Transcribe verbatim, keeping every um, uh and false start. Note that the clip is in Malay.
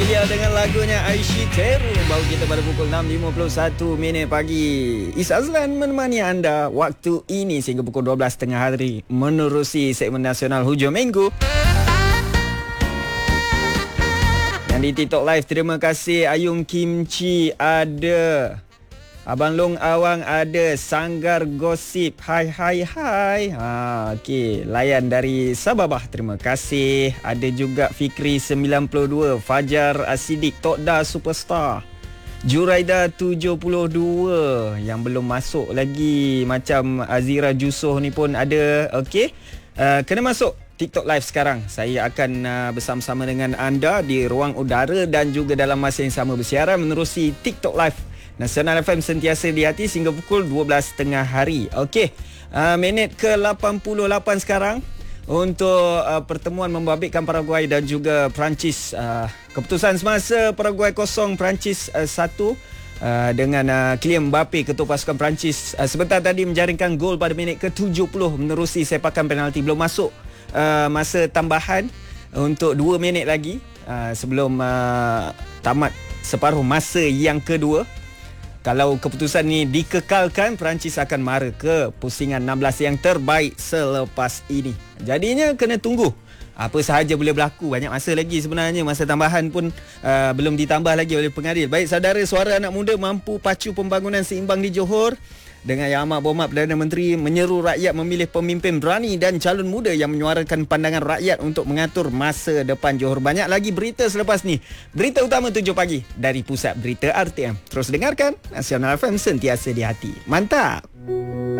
dia dengan lagunya Aishi Teru. Baru kita pada pukul enam lima puluh satu minit pagi. Is Azlan menemani anda waktu ini sehingga pukul dua belas tengah hari menerusi segmen nasional hujung minggu. Yang di TikTok Live, terima kasih Ayung Kimchi ada. Abang Long Awang ada, Sanggar Gosip. Hai hai hai. Ha okey, layan dari Sababah. Terima kasih. Ada juga Fikri sembilan puluh dua, Fajar Asidik, Tokda Superstar. Juraida tujuh puluh dua yang belum masuk lagi, macam Azira Jusoh ni pun ada. Okey. Uh, kena masuk TikTok Live sekarang. Saya akan uh, bersama-sama dengan anda di ruang udara dan juga dalam masa yang sama bersiaran menerusi TikTok Live Nasional F M sentiasa di hati sehingga pukul dua belas tengah hari. Okey, uh, minit ke lapan puluh lapan sekarang untuk uh, pertemuan membabitkan Paraguay dan juga Perancis. Uh, keputusan semasa Paraguay kosong, Perancis uh, satu. Uh, dengan uh, Kylian Mbappe, ketua pasukan Perancis, uh, sebentar tadi menjaringkan gol pada minit ke tujuh puluh menerusi sepakan penalti. Belum masuk uh, masa tambahan untuk dua minit lagi uh, sebelum uh, tamat separuh masa yang kedua. Kalau keputusan ni dikekalkan, Perancis akan mara ke pusingan enam belas yang terbaik selepas ini. Jadinya kena tunggu apa sahaja boleh berlaku. Banyak masa lagi sebenarnya. Masa tambahan pun uh, belum ditambah lagi oleh pengadil. Baik saudara, suara anak muda mampu pacu pembangunan seimbang di Johor. Dengan Yang Amat Berhormat Perdana Menteri menyeru rakyat memilih pemimpin berani dan calon muda yang menyuarakan pandangan rakyat untuk mengatur masa depan Johor. Banyak lagi berita selepas ni. Berita utama tujuh pagi dari Pusat Berita R T M. Terus dengarkan Nasional F M sentiasa di hati. Mantap.